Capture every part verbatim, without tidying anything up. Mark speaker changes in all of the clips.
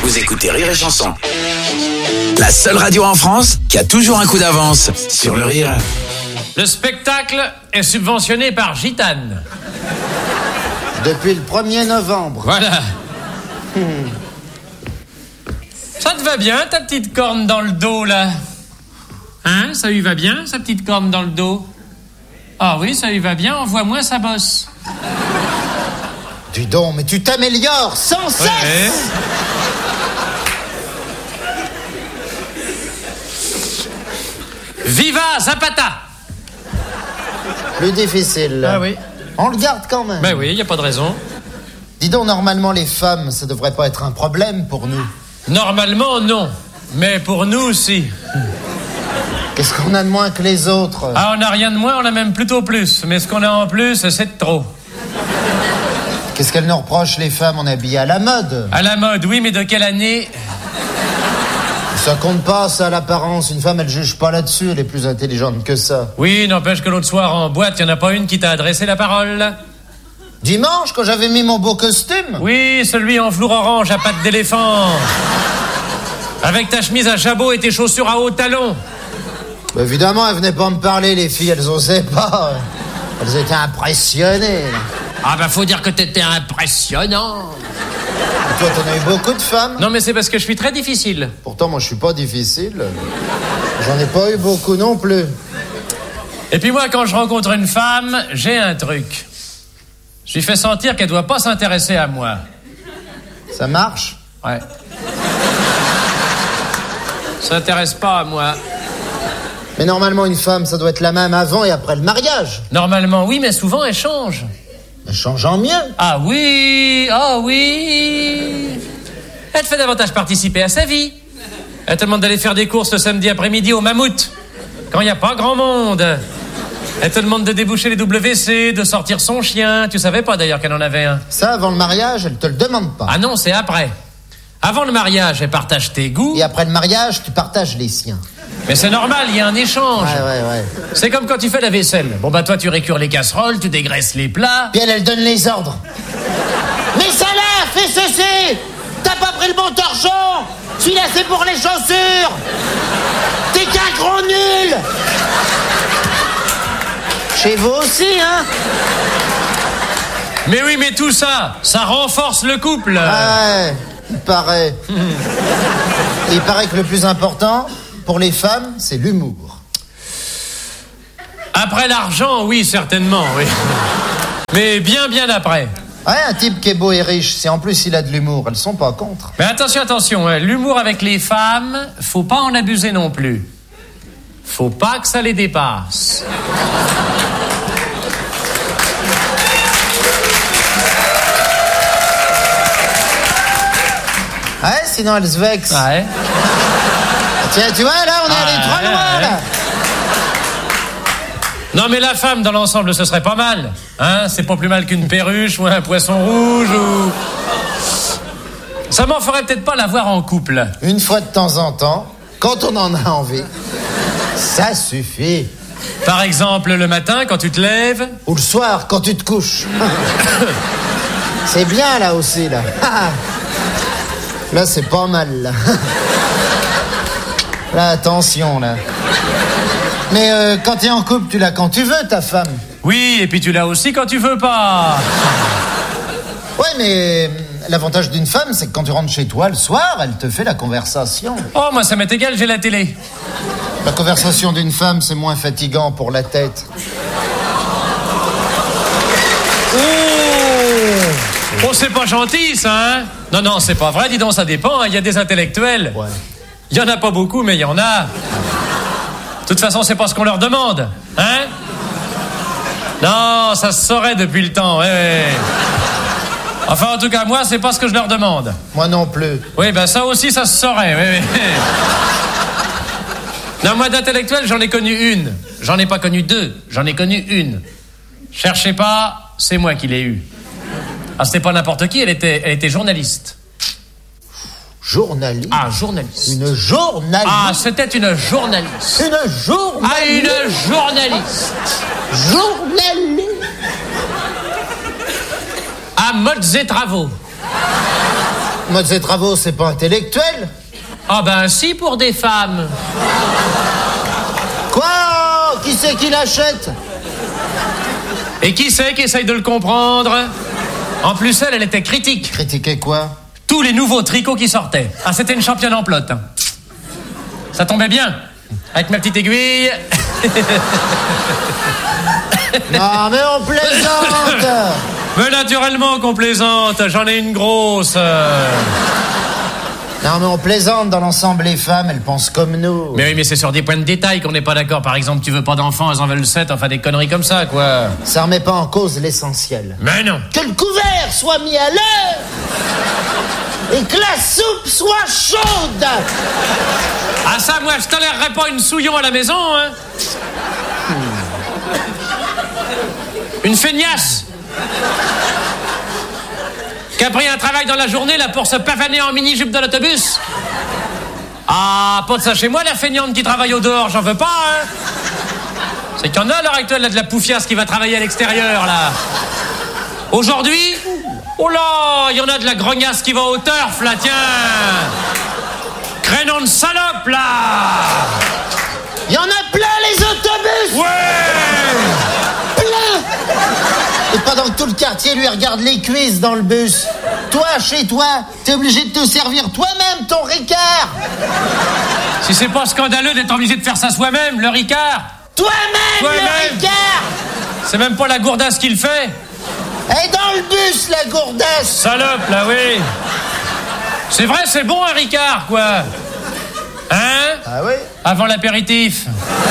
Speaker 1: Vous écoutez Rire et Chanson. La seule radio en France qui a toujours un coup d'avance sur le rire.
Speaker 2: Le spectacle est subventionné par Gitane.
Speaker 3: Depuis le premier novembre.
Speaker 2: Voilà. Hmm. Ça te va bien, ta petite corne dans le dos, là? Hein? Ça lui va bien, sa petite corne dans le dos? Ah oui, ça lui va bien, envoie-moi sa bosse.
Speaker 3: Dis donc, mais tu t'améliores sans cesse.
Speaker 2: Ouais. Viva Zapata!
Speaker 3: Plus difficile.
Speaker 2: Ah oui.
Speaker 3: On le garde quand même.
Speaker 2: Ben oui, y a pas de raison.
Speaker 3: Dis donc, normalement, les femmes, ça devrait pas être un problème pour nous.
Speaker 2: Normalement, non. Mais pour nous aussi.
Speaker 3: Qu'est-ce qu'on a de moins que les autres?
Speaker 2: Ah, on n'a rien de moins, on a même plutôt plus. Mais ce qu'on a en plus, c'est de trop.
Speaker 3: Qu'est-ce qu'elles nous reprochent, les femmes? On est habillées à la mode.
Speaker 2: À la mode, oui, mais de quelle année?
Speaker 3: Ça compte pas, ça, l'apparence. Une femme, elle juge pas là-dessus. Elle est plus intelligente que ça.
Speaker 2: Oui, n'empêche que l'autre soir, en boîte, y en a pas une qui t'a adressé la parole.
Speaker 3: Dimanche, quand j'avais mis mon beau costume?
Speaker 2: Oui, celui en velours orange à pattes d'éléphant. Avec ta chemise à jabot et tes chaussures à hauts talons.
Speaker 3: Bah, évidemment, elles venaient pas me parler, les filles. Elles osaient pas. Elles étaient impressionnées.
Speaker 2: Ah bah, faut dire que t'étais impressionnant.
Speaker 3: Et toi, t'en as eu beaucoup de femmes?
Speaker 2: Non, mais c'est parce que je suis très difficile.
Speaker 3: Pourtant, moi, je suis pas difficile. J'en ai pas eu beaucoup non plus.
Speaker 2: Et puis moi, quand je rencontre une femme, j'ai un truc. Je lui fais sentir qu'elle doit pas s'intéresser à moi.
Speaker 3: Ça marche?
Speaker 2: Ouais. S'intéresse pas à moi.
Speaker 3: Mais normalement, une femme, ça doit être la même avant et après le mariage.
Speaker 2: Normalement, oui, mais souvent, elle change.
Speaker 3: Elle change en mieux.
Speaker 2: Ah oui, ah oui. Elle te fait davantage participer à sa vie. Elle te demande d'aller faire des courses le samedi après-midi au Mammouth, quand il n'y a pas grand monde. Elle te demande de déboucher les W C, de sortir son chien. Tu savais pas d'ailleurs qu'elle en avait un.
Speaker 3: Ça, avant le mariage, elle te le demande pas.
Speaker 2: Ah non, c'est après. Avant le mariage, elle partage tes goûts.
Speaker 3: Et après le mariage, tu partages les siens.
Speaker 2: Mais c'est normal, il y a un échange.
Speaker 3: Ouais, ouais, ouais.
Speaker 2: C'est comme quand tu fais la vaisselle. Bon bah toi, tu récures les casseroles, tu dégraisses les plats.
Speaker 3: Puis elle, elle donne les ordres. Mais ça là, fais ceci. T'as pas pris le bon torchon. Celui-là, c'est pour les chaussures. T'es qu'un gros nul. Chez vous aussi, hein?
Speaker 2: Mais oui, mais tout ça, ça renforce le couple.
Speaker 3: Ouais, il paraît. Il paraît que le plus important, pour les femmes, c'est l'humour.
Speaker 2: Après l'argent, oui, certainement, oui. Mais bien, bien après.
Speaker 3: Ouais, un type qui est beau et riche, si en plus il a de l'humour, elles sont pas contre.
Speaker 2: Mais attention, attention, hein, l'humour avec les femmes, faut pas en abuser non plus. Faut pas que ça les dépasse.
Speaker 3: Ouais, sinon elles se vexent.
Speaker 2: Ouais.
Speaker 3: Tiens, tu vois, là, on est
Speaker 2: Ah,
Speaker 3: allé trop loin,
Speaker 2: ouais.
Speaker 3: là.
Speaker 2: Non, mais la femme, dans l'ensemble, ce serait pas mal. Hein, c'est pas plus mal qu'une perruche ou un poisson rouge ou... Ça m'en ferait peut-être pas la voir en couple.
Speaker 3: Une fois de temps en temps, quand on en a envie, ça suffit.
Speaker 2: Par exemple, le matin, quand tu te lèves.
Speaker 3: Ou le soir, quand tu te couches. C'est bien, là, aussi, là. Là, c'est pas mal, là. Là, attention, là. Mais euh, quand t'es en couple, tu l'as quand tu veux, ta femme.
Speaker 2: Oui, et puis tu l'as aussi quand tu veux pas.
Speaker 3: Ouais, mais l'avantage d'une femme, c'est que quand tu rentres chez toi le soir, elle te fait la conversation.
Speaker 2: Oh, moi, ça m'est égal, j'ai la télé.
Speaker 3: La conversation d'une femme, c'est moins fatigant pour la tête.
Speaker 2: Oh, c'est pas gentil, ça, hein? Non, non, c'est pas vrai, dis donc, ça dépend, il y a des intellectuels.
Speaker 3: Ouais.
Speaker 2: Il y en a pas beaucoup, mais il y en a. De toute façon, c'est pas ce qu'on leur demande, hein? Non, ça se saurait depuis le temps, ouais, ouais. Enfin, en tout cas, moi, c'est pas ce que je leur demande.
Speaker 3: Moi non plus.
Speaker 2: Oui, ben ça aussi, ça se saurait, oui, oui. Non, moi, d'intellectuel, j'en ai connu une. J'en ai pas connu deux, j'en ai connu une. Cherchez pas, c'est moi qui l'ai eue. Ah, c'était pas n'importe qui, elle était, elle était journaliste.
Speaker 3: Journaliste?
Speaker 2: Ah, journaliste.
Speaker 3: Une journaliste?
Speaker 2: Ah, c'était une journaliste.
Speaker 3: Une journaliste?
Speaker 2: Ah, une journaliste.
Speaker 3: Journaliste?
Speaker 2: À Modes et Travaux.
Speaker 3: Mode ces travaux, c'est pas intellectuel.
Speaker 2: Ah ben si, pour des femmes.
Speaker 3: Quoi? Qui c'est qui l'achète?
Speaker 2: Et qui c'est qui essaye de le comprendre? En plus, elle, elle était critique.
Speaker 3: Critiquer quoi?
Speaker 2: Tous les nouveaux tricots qui sortaient. Ah, c'était une championne en plot. Hein. Ça tombait bien. Avec ma petite aiguille.
Speaker 3: Non, mais on plaisante.
Speaker 2: Mais naturellement qu'on plaisante. J'en ai une grosse.
Speaker 3: Non, mais on plaisante. Dans l'ensemble, les femmes, elles pensent comme nous.
Speaker 2: Mais oui, mais c'est sur des points de détail qu'on n'est pas d'accord. Par exemple, tu veux pas d'enfants, elles en veulent sept. Enfin, des conneries comme ça, quoi.
Speaker 3: Ça remet pas en cause l'essentiel.
Speaker 2: Mais non.
Speaker 3: Que le couvert soit mis à l'heure et que la soupe soit chaude.
Speaker 2: Ah ça, moi, je tolérerais pas une souillon à la maison, hein. Une feignasse qui a pris un travail dans la journée, là, pour se pavaner en mini-jupe dans l'autobus. Ah, pas de ça chez moi, la feignante qui travaille au dehors, j'en veux pas, hein. C'est qu'il y en a à l'heure actuelle, là, de la poufiasse qui va travailler à l'extérieur, là. Aujourd'hui, oh là, il y en a de la grognasse qui va au turf, là, tiens. Crénon de salope, là.
Speaker 3: Il y en a plein, les autobus.
Speaker 2: Ouais.
Speaker 3: Plein. Et pendant que tout le quartier lui regarde les cuisses dans le bus, toi, chez toi, t'es obligé de te servir toi-même ton Ricard.
Speaker 2: Si c'est pas scandaleux d'être obligé de faire ça soi-même, le Ricard.
Speaker 3: Toi-même,
Speaker 2: Toi-même.
Speaker 3: le Ricard.
Speaker 2: C'est même pas la gourdasse qui le fait.
Speaker 3: Et dans le bus, la gourdasse.
Speaker 2: Salope, là, oui. C'est vrai, c'est bon, un Ricard, quoi. Hein?
Speaker 3: Ah oui?
Speaker 2: Avant l'apéritif.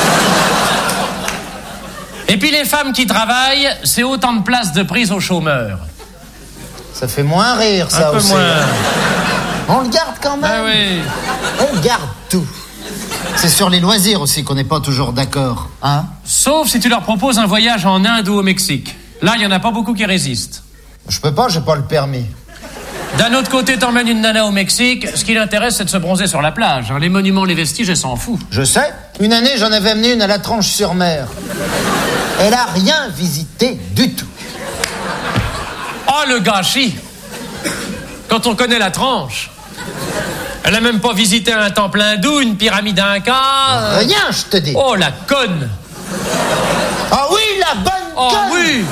Speaker 2: Et puis les femmes qui travaillent, c'est autant de places de prise aux chômeurs.
Speaker 3: Ça fait moins rire, ça
Speaker 2: Un peu
Speaker 3: aussi.
Speaker 2: moins.
Speaker 3: On le garde quand même.
Speaker 2: Ah oui.
Speaker 3: On garde tout. C'est sur les loisirs aussi qu'on n'est pas toujours d'accord, hein?
Speaker 2: Sauf si tu leur proposes un voyage en Inde ou au Mexique. Là, il y en a pas beaucoup qui résistent.
Speaker 3: Je peux pas, j'ai pas le permis.
Speaker 2: D'un autre côté, t'emmènes une nana au Mexique, ce qui l'intéresse, c'est de se bronzer sur la plage. Les monuments, les vestiges, elle s'en fout.
Speaker 3: Je sais. Une année, j'en avais amené une à la Tranche-sur-Mer. Elle a rien visité du tout.
Speaker 2: Oh, le gâchis! Quand on connaît la tranche. Elle a même pas visité un temple hindou, une pyramide inca. euh...
Speaker 3: Rien, je te dis.
Speaker 2: Oh, la conne!
Speaker 3: Ah oui, la bonne
Speaker 2: Oh,
Speaker 3: conne.
Speaker 2: oui!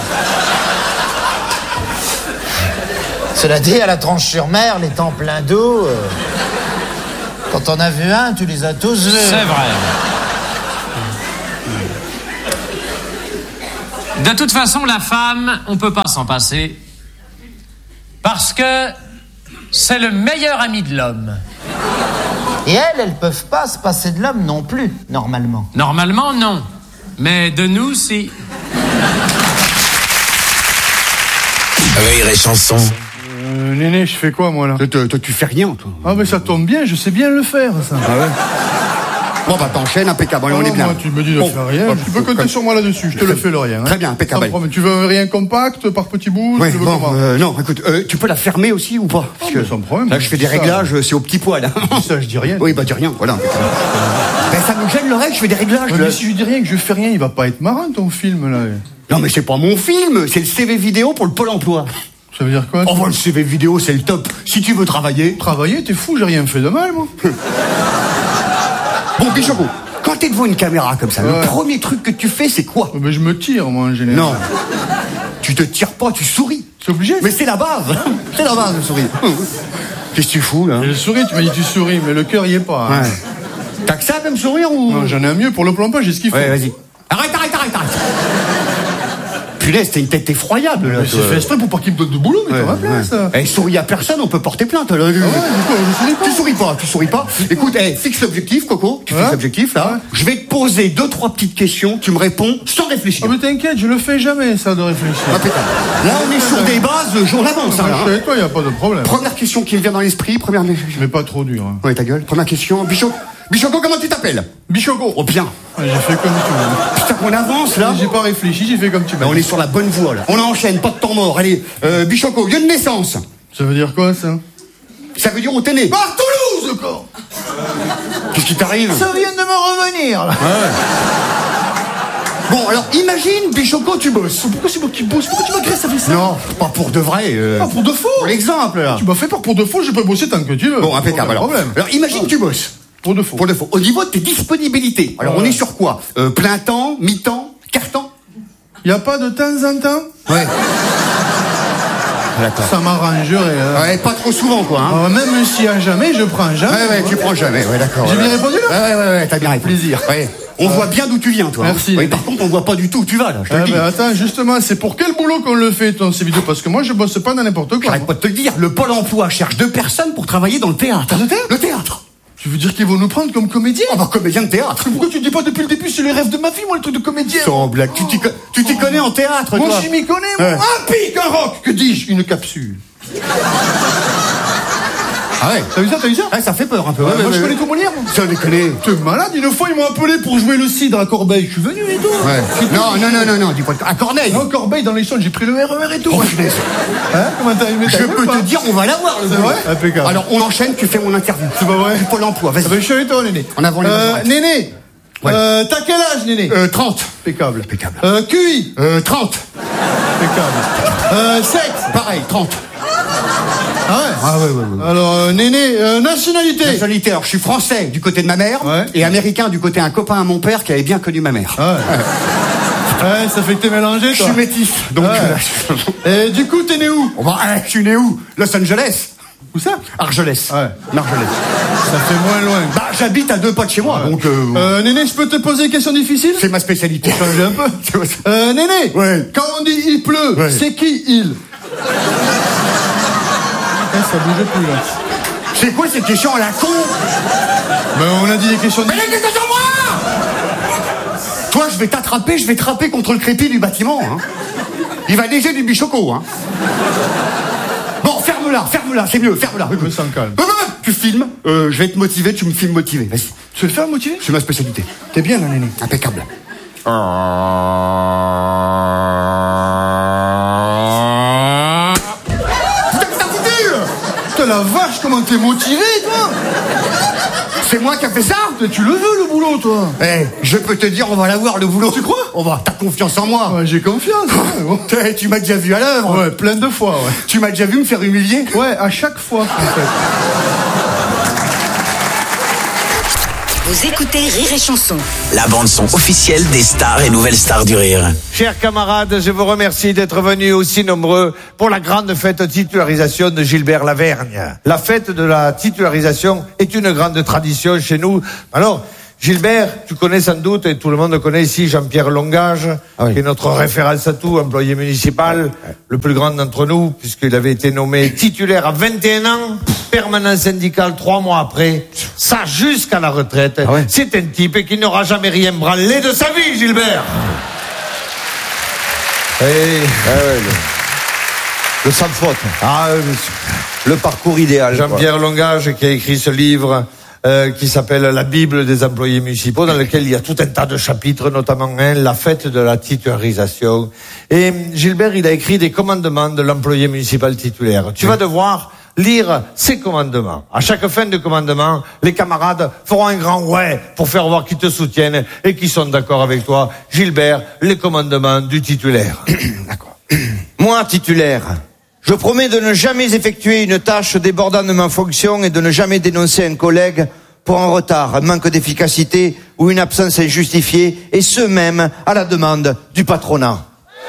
Speaker 3: Cela dit, à la Tranche-sur-Mer, les temples hindous... euh, quand on a vu un, tu les as tous vus.
Speaker 2: C'est vrai. De toute façon, la femme, on peut pas s'en passer. Parce que c'est le meilleur ami de l'homme.
Speaker 3: Et elles, elles peuvent pas se passer de l'homme non plus, normalement.
Speaker 2: Normalement, non. Mais de nous, si.
Speaker 1: Rire et chanson.
Speaker 4: Euh, Néné, je fais quoi, moi, là?
Speaker 5: Toi, toi, tu fais rien, toi.
Speaker 4: Ah, mais ça tombe bien, je sais bien le faire, ça.
Speaker 5: Ah ouais. Bon, bah, t'enchaînes, impeccable, on
Speaker 4: Ah,
Speaker 5: est bien.
Speaker 4: moi, tu me dis de
Speaker 5: Bon.
Speaker 4: faire rien.
Speaker 5: Bon,
Speaker 4: Tu peux compter
Speaker 5: comme-
Speaker 4: sur moi là-dessus, je te le fais le rien. Hein.
Speaker 5: Très bien, impeccable.
Speaker 4: Sans problème. Tu veux un rien compact, par petits bouts?
Speaker 5: Ouais,
Speaker 4: tu veux
Speaker 5: bon,
Speaker 4: comment?
Speaker 5: euh, non, écoute, euh, tu peux la fermer aussi ou pas? Parce
Speaker 4: Ah, mais sans problème,
Speaker 5: là, je fais des
Speaker 4: ça.
Speaker 5: réglages, c'est au petit poil. Hein.
Speaker 4: Ça, je dis rien.
Speaker 5: Oui, bah, dis rien, voilà. Ben, ça me gêne l'oreille, je fais des réglages.
Speaker 4: Ouais,
Speaker 5: là.
Speaker 4: mais si je dis rien, que je fais rien, il va pas être marrant, ton film, là.
Speaker 5: Non, mais c'est pas mon film, c'est le C V vidéo pour le Pôle emploi.
Speaker 4: Ça veut dire quoi?
Speaker 5: Oh, bah, le C V vidéo, c'est le top. Si tu veux travailler.
Speaker 4: Travailler, t'es fou, j'ai rien fait de mal, moi.
Speaker 5: Bon, Bichoco, quand t'es devant une caméra comme ça,
Speaker 4: Ouais.
Speaker 5: le premier truc que tu fais, c'est quoi?
Speaker 4: Mais je me tire, moi, en général.
Speaker 5: Non. Tu te tires pas, tu souris.
Speaker 4: C'est obligé.
Speaker 5: Mais c'est la base. C'est la base de sourire. Qu'est-ce que tu fous, là?
Speaker 4: Et le sourire, tu m'as dit tu souris, mais le cœur y est pas. Hein.
Speaker 5: Ouais. T'as que ça comme sourire ou?
Speaker 4: Non, j'en ai un mieux pour le plan, j'ai ce qu'il faut.
Speaker 5: Ouais, vas-y. Arrête, arrête, arrête, arrête. Punaise, t'as une tête effroyable, là.
Speaker 4: Mais c'est
Speaker 5: toi.
Speaker 4: fait exprès pour pas qu'il me donne de boulot, mais
Speaker 5: Ouais,
Speaker 4: t'as ma place.
Speaker 5: ouais. Eh, souris à personne, on peut porter plainte. Là.
Speaker 4: Ah ouais, du coup, je souris pas.
Speaker 5: Tu souris pas, tu souris pas. Écoute, eh, fixe l'objectif, Coco. Tu
Speaker 4: Ouais.
Speaker 5: fixes l'objectif, là.
Speaker 4: Ouais.
Speaker 5: Je vais te poser deux, trois petites questions. Tu me réponds sans réfléchir.
Speaker 4: Ah mais t'inquiète, je le fais jamais, ça, de réfléchir.
Speaker 5: Impeccable. Là, on est sur des bases, jour d'avance. Hein,
Speaker 4: Moi,
Speaker 5: là,
Speaker 4: je
Speaker 5: hein.
Speaker 4: suis avec toi, y a pas de problème.
Speaker 5: Première question qui me vient dans l'esprit. Première.
Speaker 4: Mais pas trop dur. Hein.
Speaker 5: Ouais, ta gueule. Première question. Bichot. Bichoco, comment tu t'appelles?
Speaker 4: Bichoco.
Speaker 5: Oh, bien.
Speaker 4: Ouais, j'ai fait comme tu veux.
Speaker 5: Putain, on avance, là.
Speaker 4: J'ai pas réfléchi, j'ai fait comme tu
Speaker 5: Là,
Speaker 4: m'as
Speaker 5: on
Speaker 4: dit.
Speaker 5: est sur la bonne voie, là. On enchaîne, pas de temps mort. Allez, euh, Bichoco, lieu de naissance.
Speaker 4: Ça veut dire quoi, ça?
Speaker 5: Ça veut dire où t'es né.
Speaker 4: Par Toulouse, quoi.
Speaker 5: Qu'est-ce qui t'arrive?
Speaker 3: Ça vient de me revenir, là.
Speaker 5: Bon, alors, imagine, Bichoco, tu bosses.
Speaker 4: Pourquoi c'est moi qui bosse? Pourquoi tu m'agresses avec ça?
Speaker 5: Non, pas pour de vrai. Euh...
Speaker 4: Ah, pour de faux.
Speaker 5: Pour l'exemple, là.
Speaker 4: Tu m'as fait peur pour de faux, je peux bosser tant que tu veux.
Speaker 5: Bon, impeccable, alors.
Speaker 4: Problème.
Speaker 5: Alors, imagine, tu bosses.
Speaker 4: Pour de faux.
Speaker 5: Pour de faux. Au niveau de tes disponibilités, alors,
Speaker 4: Ouais.
Speaker 5: on est sur quoi? euh, Plein temps, mi-temps, quart-temps?
Speaker 4: Y a pas de temps en temps?
Speaker 5: Ouais. D'accord.
Speaker 4: Ça m'arrangerait. Hein.
Speaker 5: Ouais, pas trop souvent, quoi. Hein.
Speaker 4: Alors, même si à jamais, je prends jamais.
Speaker 5: Ouais, ouais, tu prends jamais, ouais, d'accord.
Speaker 4: J'ai
Speaker 5: ouais.
Speaker 4: bien répondu, là?
Speaker 5: Ouais, ouais, ouais, t'as bien répondu.
Speaker 4: Plaisir.
Speaker 5: Ouais. On voit bien d'où tu viens, toi.
Speaker 4: Merci.
Speaker 5: Hein. Ouais, par contre, on voit pas du tout où tu vas, là, je te
Speaker 4: Ah
Speaker 5: le dis.
Speaker 4: ben attends, justement, c'est pour quel boulot qu'on le fait, ton, ces vidéos? Parce que moi, je bosse pas dans n'importe quoi.
Speaker 5: J'arrête pas de te le dire, le Pôle emploi cherche deux personnes pour travailler dans le théâtre.
Speaker 4: Le théâtre
Speaker 5: Le théâtre.
Speaker 4: Tu veux dire qu'ils vont nous prendre comme comédiens?
Speaker 5: Oh, bah, comédien de théâtre.
Speaker 4: Mais pourquoi tu dis pas depuis le début, c'est le rêve de ma vie, moi, le truc de comédien?
Speaker 5: Sans blague, tu t'y co- tu t'y connais en théâtre,
Speaker 4: Moi,
Speaker 5: toi.
Speaker 4: je m'y connais, moi.
Speaker 5: Ouais.
Speaker 4: Un pic, un rock, que dis-je? Une capsule.
Speaker 5: Ah ouais.
Speaker 4: T'as vu ça, t'as vu ça?
Speaker 5: Ouais, ça fait peur un peu.
Speaker 4: Ouais,
Speaker 5: Ouais,
Speaker 4: moi,
Speaker 5: ouais,
Speaker 4: je
Speaker 5: ouais.
Speaker 4: connais tout Molière, moi.
Speaker 5: Ça déconne.
Speaker 4: T'es malade, une fois, ils m'ont appelé pour jouer le cidre à Corbeil. Je suis venu et tout.
Speaker 5: Ouais. Non, non, non, non, non, dis pas de... À Corneille.
Speaker 4: Non, Corbeil, dans les Saônes, j'ai pris le R E R et tout.
Speaker 5: Oh, punaise.
Speaker 4: Hein? Comment t'as aimé?
Speaker 5: Je
Speaker 4: T'as aimé
Speaker 5: peux
Speaker 4: ou pas?
Speaker 5: te dire, on va l'avoir, le
Speaker 4: C'est
Speaker 5: boulot.
Speaker 4: vrai? Impeccable.
Speaker 5: Alors, on enchaîne, tu fais mon interview.
Speaker 4: C'est pas vrai?
Speaker 5: Pôle emploi, vas-y.
Speaker 4: Ah ben, je suis avec toi, Néné.
Speaker 5: En avant les
Speaker 4: euh,
Speaker 5: oreilles.
Speaker 4: Néné.
Speaker 5: Ouais.
Speaker 4: Euh, t'as quel âge, Néné?
Speaker 5: Euh, trente.
Speaker 4: Impeccable.
Speaker 5: Impeccable.
Speaker 4: Euh, Q I.
Speaker 5: Euh, trente.
Speaker 4: Impeccable. Euh, sexe.
Speaker 5: Pareil, trente.
Speaker 4: Ah ouais?
Speaker 5: Ah ouais, ouais, ouais.
Speaker 4: Alors, euh, Néné, euh, nationalité.
Speaker 5: Nationalité, alors je suis français du côté de ma mère
Speaker 4: Ouais.
Speaker 5: et américain du côté d'un copain à mon père qui avait bien connu ma mère.
Speaker 4: Ah ouais. Ouais, ça fait que t'es mélangé,
Speaker 5: Je
Speaker 4: toi.
Speaker 5: suis métis, donc...
Speaker 4: Ouais.
Speaker 5: euh,
Speaker 4: Et du coup, t'es né où?
Speaker 5: on va, je suis né où? Los Angeles.
Speaker 4: Où ça?
Speaker 5: Argelès.
Speaker 4: Ouais.
Speaker 5: Argelès.
Speaker 4: Ça fait moins loin.
Speaker 5: Bah, j'habite à deux pas de chez moi, donc... Euh,
Speaker 4: Euh, Néné, je peux te poser une question difficile?
Speaker 5: c'est ma spécialité.
Speaker 4: Changer un peu. Euh, Néné.
Speaker 5: Ouais.
Speaker 4: Quand on dit il pleut,
Speaker 5: Ouais.
Speaker 4: c'est qui il? Eh, ça bouge plus, là.
Speaker 5: C'est quoi cette question à la con?
Speaker 4: Ben, on a dit des questions
Speaker 5: Mais
Speaker 4: difficiles.
Speaker 5: les questions sur moi! Toi, je vais t'attraper, je vais te frapper contre le crépi du bâtiment, hein. Il va neiger du bichoco, hein. Bon, ferme-la, ferme-la, c'est mieux, ferme-la.
Speaker 4: Je me sens calme.
Speaker 5: Euh, euh, Tu filmes, euh, je vais te motiver, tu me filmes motivé. Vas-y.
Speaker 4: Tu veux le faire motiver?
Speaker 5: C'est ma spécialité.
Speaker 4: T'es bien, là, Néné.
Speaker 5: Impeccable. Putain, que t'as foutu!
Speaker 4: Putain, la vache, comment t'es motivé, toi?
Speaker 5: C'est moi qui a fait ça?
Speaker 4: Tu le veux, le boulot, toi?
Speaker 5: Eh, je peux te dire, on va l'avoir, le boulot.
Speaker 4: Tu crois?
Speaker 5: On va, t'as confiance en moi.
Speaker 4: Ouais, j'ai confiance. Ouais, bon.
Speaker 5: Eh, tu m'as déjà vu à l'œuvre.
Speaker 4: Ouais, plein de fois, ouais.
Speaker 5: Tu m'as déjà vu me faire humilier.
Speaker 4: Ouais, à chaque fois, en fait.
Speaker 6: Vous écoutez Rire et Chanson.
Speaker 1: La bande-son officielle des stars et nouvelles stars du rire.
Speaker 7: Chers camarades, je vous remercie d'être venus aussi nombreux pour la grande fête de titularisation de Gilbert Lavergne. La fête de la titularisation est une grande tradition chez nous. Alors, Gilbert, tu connais sans doute, et tout le monde connaît ici Jean-Pierre Longage,
Speaker 5: Ah oui.
Speaker 7: qui est notre référence à tout, employé municipal, le plus grand d'entre nous, puisqu'il avait été nommé titulaire à vingt et un ans, permanent syndical trois mois après, ça jusqu'à la retraite.
Speaker 5: Ah ouais.
Speaker 7: C'est un type qui n'aura jamais rien branlé de sa vie, Gilbert. Et...
Speaker 8: Le sans faute.
Speaker 7: Ah, euh,
Speaker 8: Le parcours idéal. quoi.
Speaker 7: Jean-Pierre Longage qui a écrit ce livre euh, qui s'appelle La Bible des employés municipaux, dans lequel il y a tout un tas de chapitres, notamment un, la fête de la titularisation. Et Gilbert, il a écrit des commandements de l'employé municipal titulaire. Tu vas devoir lire ces commandements. À chaque fin de commandement, les camarades feront un grand ouais pour faire voir qu'ils te soutiennent et qu'ils sont d'accord avec toi. Gilbert, les commandements du titulaire.
Speaker 5: D'accord.
Speaker 8: Moi, titulaire, je promets de ne jamais effectuer une tâche débordant de ma fonction et de ne jamais dénoncer un collègue pour un retard, un manque d'efficacité ou une absence injustifiée, et ce même à la demande du patronat.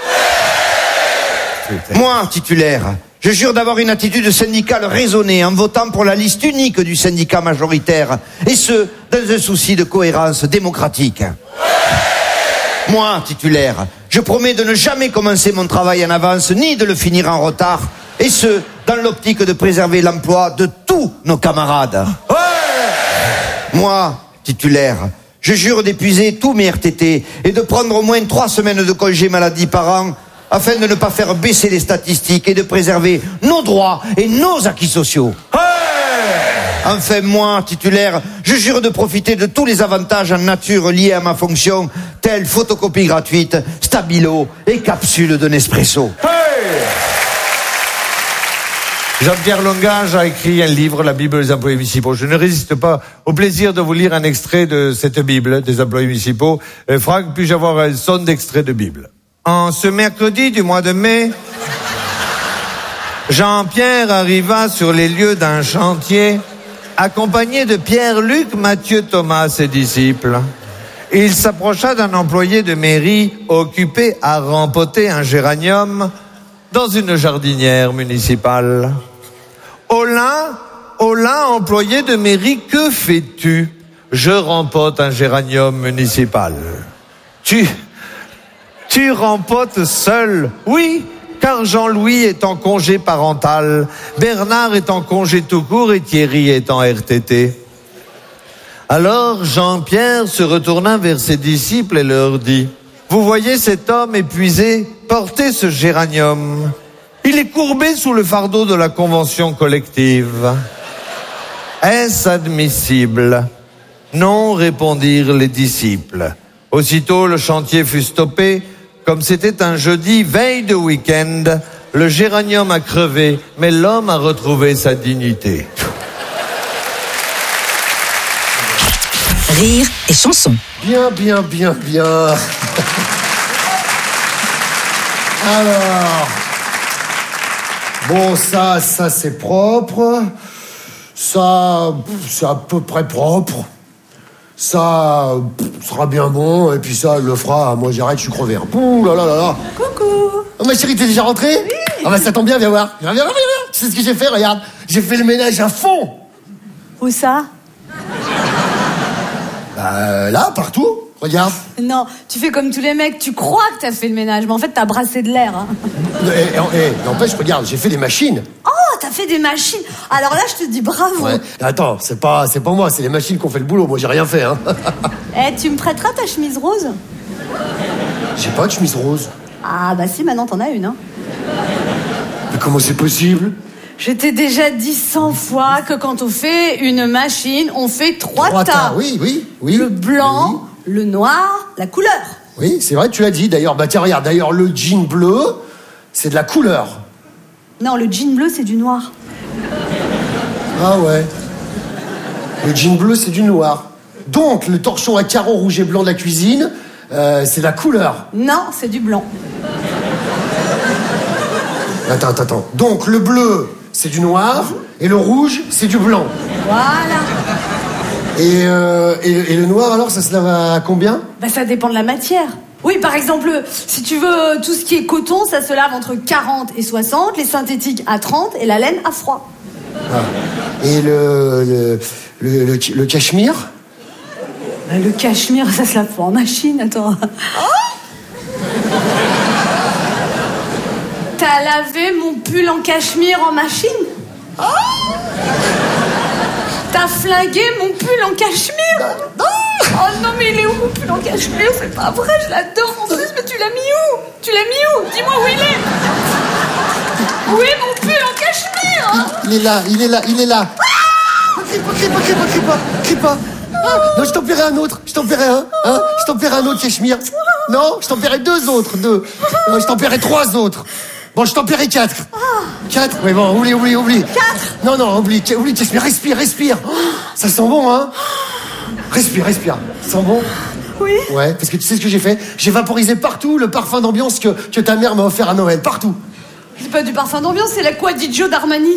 Speaker 8: Moi, titulaire, je jure d'avoir une attitude syndicale raisonnée en votant pour la liste unique du syndicat majoritaire, et ce, dans un souci de cohérence démocratique. Moi, titulaire, je promets de ne jamais commencer mon travail en avance, ni de le finir en retard, et ce, dans l'optique de préserver l'emploi de tous nos camarades. Ouais. Moi, titulaire, je jure d'épuiser tous mes R T T et de prendre au moins trois semaines de congé maladie par an, afin de ne pas faire baisser les statistiques et de préserver nos droits et nos acquis sociaux. Enfin, moi, titulaire, je jure de profiter de tous les avantages en nature liés à ma fonction, tels photocopie gratuite, stabilo et capsule de Nespresso.
Speaker 7: Jean-Pierre Longage a écrit un livre, la Bible des employés municipaux. Je ne résiste pas au plaisir de vous lire un extrait de cette Bible des employés municipaux. Euh, Franck, puis-je avoir un son d'extrait de Bible? En ce mercredi du mois de mai, Jean-Pierre arriva sur les lieux d'un chantier, accompagné de Pierre-Luc, Mathieu, Thomas, ses disciples. Il s'approcha d'un employé de mairie occupé à rempoter un géranium dans une jardinière municipale. Olin, Olin, employé de mairie, que fais-tu? Je rempote un géranium municipal. Tu, tu rempotes seul? Oui, car Jean-Louis est en congé parental, Bernard est en congé tout court et Thierry est en R T T. Alors Jean-Pierre se retourna vers ses disciples et leur dit: vous voyez cet homme épuisé porter ce géranium. Il est courbé sous le fardeau de la convention collective. Est-ce admissible? Non, répondirent les disciples. Aussitôt, le chantier fut stoppé. Comme c'était un jeudi, veille de week-end, le géranium a crevé, mais l'homme a retrouvé sa dignité.
Speaker 6: Rire et chanson.
Speaker 9: Bien, bien, bien, bien. Alors, bon, ça, ça c'est propre. Ça, c'est à peu près propre. Ça sera bien bon. Et puis ça, elle le fera. Moi, j'arrête, je suis crevé. Ouh là là là là.
Speaker 10: Coucou.
Speaker 9: Oh, ma chérie, t'es déjà rentrée?
Speaker 10: Oui.
Speaker 9: Ah bah ça tombe bien, viens voir. Viens, viens, viens, viens. Tu sais ce que j'ai fait? Regarde, j'ai fait le ménage à fond.
Speaker 10: Où ça?
Speaker 9: Bah là, partout. Regarde.
Speaker 10: Non, tu fais comme tous les mecs, tu crois que t'as fait le ménage, mais en fait t'as brassé de l'air. Hein.
Speaker 9: Eh, eh, eh, n'empêche, regarde, j'ai fait des machines.
Speaker 10: Oh, t'as fait des machines. Alors là, je te dis bravo.
Speaker 9: Ouais. Attends, c'est pas, c'est pas moi, c'est les machines qui ont fait le boulot. Moi, j'ai rien fait, hein.
Speaker 10: Eh, tu me prêteras ta chemise rose?
Speaker 9: J'ai pas de chemise rose.
Speaker 10: Ah bah si, maintenant t'en as une, hein.
Speaker 9: Mais comment c'est possible?
Speaker 10: Je t'ai déjà dit cent fois que quand on fait une machine, on fait trois,
Speaker 9: Trois
Speaker 10: tas.
Speaker 9: tas, oui, oui, oui.
Speaker 10: Le blanc, oui. Le noir, la couleur.
Speaker 9: Oui, c'est vrai, tu l'as dit. D'ailleurs, bah tiens, regarde, d'ailleurs, le jean bleu, c'est de la couleur.
Speaker 10: Non, le jean bleu, c'est du noir.
Speaker 9: Ah ouais. Le jean bleu, c'est du noir. Donc, le torchon à carreaux rouge et blanc de la cuisine, euh, c'est de la couleur.
Speaker 10: Non, c'est du blanc.
Speaker 9: Attends, attends, attends. Donc, le bleu, c'est du noir, et le rouge, c'est du blanc.
Speaker 10: Voilà.
Speaker 9: Et, euh, et, et le noir, alors, ça se lave à combien?
Speaker 10: Bah, ça dépend de la matière. Oui, par exemple, si tu veux tout ce qui est coton, ça se lave entre quarante et soixante, les synthétiques à trente et la laine à froid.
Speaker 9: Ah. Et le, le, le, le, le cachemire?
Speaker 10: Bah, le cachemire, ça se lave pas en machine, attends. Oh, t'as lavé mon pull en cachemire en machine? Oh, t'as flingué mon pull en cachemire? Oh, oh non, mais il est où mon pull en cachemire? C'est pas vrai, je l'adore en plus, mais tu l'as mis où? Tu l'as mis où? Dis-moi où il est. Où est mon pull en cachemire?
Speaker 9: Il est là, il est là, il est là. Ah, crie pas, crie pas, crie pas, crie pas, crie pas. Ah, non, je t'en paierai un autre, je t'en paierai un, hein? Je t'en paierai un autre cachemire. Non, je t'en paierai deux autres, deux. Non, je t'en paierai trois autres. Bon, je t'en paierai quatre. Quatre? Oui, bon, oublie, oublie, oublie.
Speaker 10: Quatre?
Speaker 9: Non, non, oublie, oublie, cachemire, respire, respire. Ça sent bon, hein? Respire, respire. Ça sent bon?
Speaker 10: Oui.
Speaker 9: Ouais, parce que tu sais ce que j'ai fait? J'ai vaporisé partout le parfum d'ambiance que, que ta mère m'a offert à Noël, partout.
Speaker 10: C'est pas du parfum d'ambiance, c'est la Quadijo d'Armani.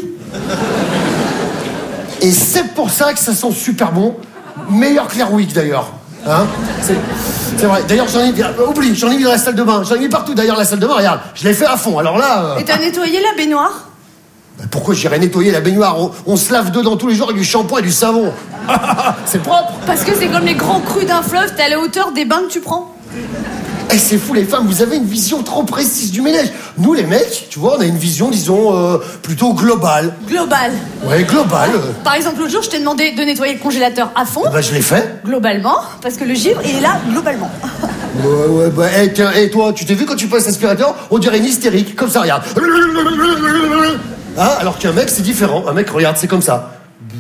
Speaker 9: Et c'est pour ça que ça sent super bon. Meilleur que l'Airwick, d'ailleurs. Hein? C'est, c'est vrai. D'ailleurs, j'en ai mis... Oublie, j'en ai mis dans la salle de bain. J'en ai mis partout, d'ailleurs, la salle de bain. Regarde, je l'ai fait à fond. Alors là... Euh...
Speaker 10: Et t'as nettoyé la baignoire?
Speaker 9: Bah pourquoi j'irais nettoyer la baignoire? on, on se lave dedans tous les jours avec du shampoing et du savon. C'est propre.
Speaker 10: Parce que c'est comme les grands crus d'un fleuve, t'es à la hauteur des bains que tu prends.
Speaker 9: Eh, c'est fou, les femmes, vous avez une vision trop précise du ménage. Nous, les mecs, tu vois, on a une vision, disons, euh, plutôt globale.
Speaker 10: Global.
Speaker 9: Ouais, globale. Euh...
Speaker 10: Par exemple, l'autre jour, je t'ai demandé de nettoyer le congélateur à fond.
Speaker 9: Bah, je l'ai fait.
Speaker 10: Globalement, parce que le givre, il est là, globalement.
Speaker 9: Ouais, ouais, bah, hé, tiens, hé, toi, tu t'es vu quand tu passes l'aspirateur? On dirait une hystérique, comme ça, regarde. Hein, alors qu'un mec, c'est différent. Un mec, regarde, c'est comme ça.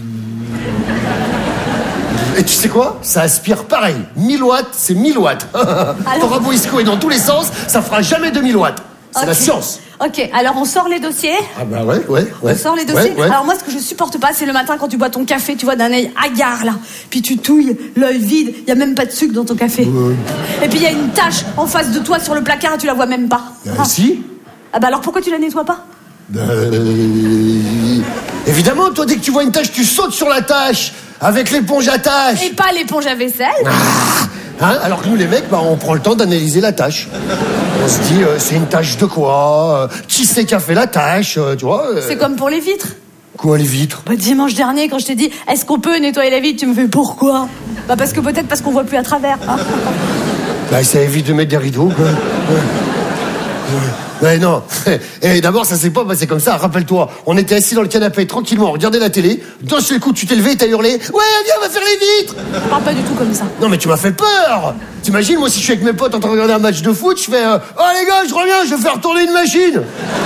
Speaker 9: Et tu sais quoi? Ça aspire pareil. mille watts, c'est mille watts. Ton rabot isco est dans tous les sens, ça fera jamais deux mille watts. C'est
Speaker 10: okay.
Speaker 9: la science.
Speaker 10: Ok, alors on sort les dossiers.
Speaker 9: Ah bah ouais, ouais, ouais.
Speaker 10: On sort les dossiers.
Speaker 9: Ouais, ouais.
Speaker 10: Alors moi, ce que je supporte pas, c'est le matin quand tu bois ton café, tu vois, d'un œil hagard, là. Puis tu touilles, l'œil vide, il y a même pas de sucre dans ton café.
Speaker 9: Ouais.
Speaker 10: Et puis il y a une tache en face de toi sur le placard et tu la vois même pas.
Speaker 9: Bah
Speaker 10: ah.
Speaker 9: si.
Speaker 10: Ah bah alors pourquoi tu la nettoies pas?
Speaker 9: Bah, euh, évidemment, toi, dès que tu vois une tache, tu sautes sur la tache avec l'éponge à tache.
Speaker 10: Et pas l'éponge à vaisselle.
Speaker 9: Ah. Hein, alors que nous, les mecs, bah, on prend le temps d'analyser la tâche. On se dit, euh, c'est une tâche de quoi euh, Qui c'est qui a fait la tâche euh, tu vois euh...
Speaker 10: C'est comme pour les vitres.
Speaker 9: Quoi, les vitres?
Speaker 10: Bah, dimanche dernier, quand je t'ai dit, est-ce qu'on peut nettoyer la vitre, tu me fais pourquoi? Bah, parce que peut-être parce qu'on voit plus à travers. Hein.
Speaker 9: Bah, ça évite de mettre des rideaux. Ouais, ouais. Ouais, non. Et d'abord, ça s'est pas passé comme ça. Rappelle-toi, on était assis dans le canapé tranquillement, on regardait la télé. D'un seul coup, tu t'es levé et t'as hurlé. Ouais, viens, on va faire les vitres.
Speaker 10: Je parle pas du tout comme ça.
Speaker 9: Non, mais tu m'as fait peur. T'imagines, moi, si je suis avec mes potes en train de regarder un match de foot, je fais euh, oh les gars, je reviens, je vais faire tourner une machine.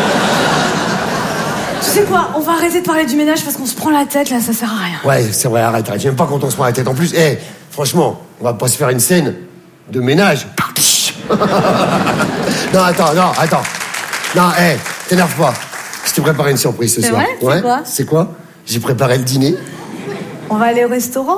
Speaker 10: Tu sais quoi? On va arrêter de parler du ménage parce qu'on se prend la tête là, ça sert à rien.
Speaker 9: Ouais, c'est vrai, arrête, arrête. J'aime pas quand on se prend la tête. En plus, hé, hey, franchement, on va pas se faire une scène de ménage. Non, attends, non, attends. Non, hé, hey, t'énerve pas. Je t'ai préparé une surprise ce
Speaker 10: c'est
Speaker 9: soir.
Speaker 10: Vrai, c'est quoi?
Speaker 9: C'est quoi? J'ai préparé le dîner.
Speaker 10: On va aller au restaurant.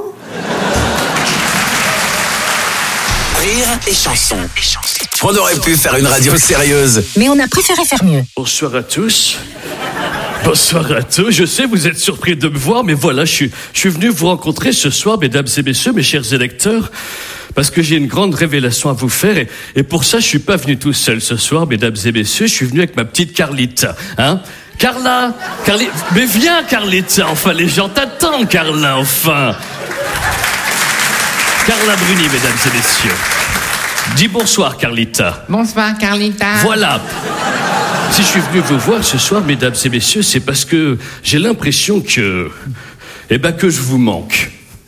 Speaker 1: Rire et chanson. On aurait pu faire une radio sérieuse.
Speaker 6: Mais on a préféré faire mieux.
Speaker 11: Bonsoir à tous. Bonsoir à tous. Je sais, vous êtes surpris de me voir, mais voilà, je suis, je suis venu vous rencontrer ce soir, mesdames et messieurs, mes chers électeurs, parce que j'ai une grande révélation à vous faire, et, et pour ça, je suis pas venu tout seul ce soir, mesdames et messieurs, je suis venu avec ma petite Carlita, hein. Carla, Carli... mais viens, Carlita, enfin, les gens t'attendent, Carla, enfin. Carla Bruni, mesdames et messieurs. Dis bonsoir, Carlita.
Speaker 12: Bonsoir, Carlita.
Speaker 11: Voilà. Si je suis venu vous voir ce soir, mesdames et messieurs, c'est parce que j'ai l'impression que... Eh ben, que je vous manque.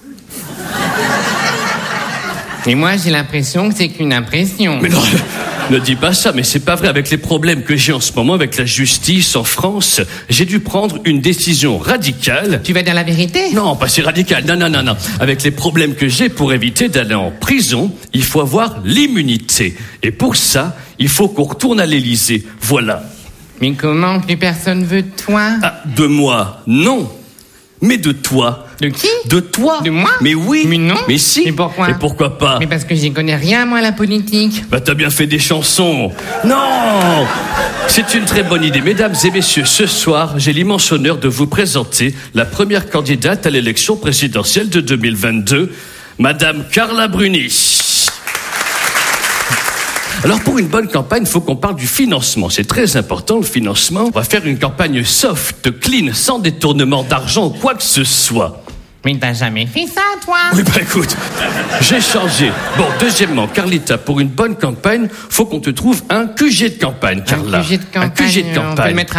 Speaker 12: Et moi, j'ai l'impression que c'est qu'une impression.
Speaker 11: Mais non, ne dis pas ça, mais c'est pas vrai. Avec les problèmes que j'ai en ce moment avec la justice en France, j'ai dû prendre une décision radicale.
Speaker 12: Tu vas dire la vérité?
Speaker 11: Non, pas si radical. Non, non, non, non. Avec les problèmes que j'ai, pour éviter d'aller en prison, il faut avoir l'immunité. Et pour ça, il faut qu'on retourne à l'Élysée. Voilà.
Speaker 12: Mais comment? Plus personne veut de toi?
Speaker 11: Ah, de moi, non. Mais de toi.
Speaker 12: De qui?
Speaker 11: De toi.
Speaker 12: De moi?
Speaker 11: Mais oui.
Speaker 12: Mais non.
Speaker 11: Mais si.
Speaker 12: Mais pourquoi?
Speaker 11: Et pourquoi pas?
Speaker 12: Mais parce que j'y connais rien, moi, à la politique.
Speaker 11: Bah, t'as bien fait des chansons. Non! C'est une très bonne idée. Mesdames et messieurs, ce soir, j'ai l'immense honneur de vous présenter la première candidate à l'élection présidentielle de deux mille vingt-deux, Madame Carla Bruni. Alors, pour une bonne campagne, il faut qu'on parle du financement. C'est très important, le financement. On va faire une campagne soft, clean, sans détournement d'argent ou quoi que ce soit.
Speaker 12: Mais t'as jamais fait ça, toi?
Speaker 11: Oui, bah écoute, j'ai changé. Bon, deuxièmement, Carlita, pour une bonne campagne, faut qu'on te trouve un Q G de campagne, Carla.
Speaker 12: Un Q G de campagne.
Speaker 11: Un Q G de campagne.
Speaker 12: On peut le mettre